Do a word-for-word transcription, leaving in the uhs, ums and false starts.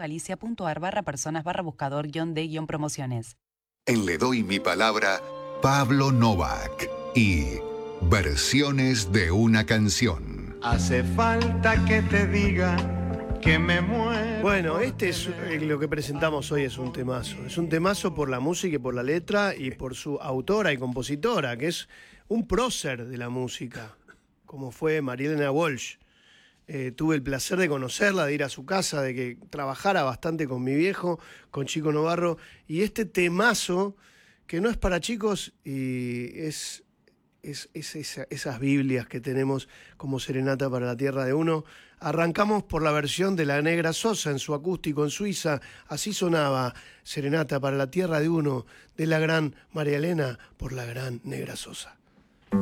galicia.ar barra personas barra buscador guión de guión promociones. En Le Doy Mi Palabra, Pablo Novak y Versiones de una canción. Hace falta que te diga que me muero. Bueno, este es eh, lo que presentamos hoy, es un temazo. Es un temazo por la música y por la letra y por su autora y compositora, que es un prócer de la música, como fue Marielena Walsh. Eh, tuve el placer de conocerla, de ir a su casa, de que trabajara bastante con mi viejo, con Chico Novarro, y este temazo, que no es para chicos, y es, es, es esa, esas Biblias que tenemos como Serenata para la Tierra de Uno. Arrancamos por la versión de la Negra Sosa en su acústico en Suiza. Así sonaba Serenata para la Tierra de Uno, de la gran María Elena por la gran Negra Sosa.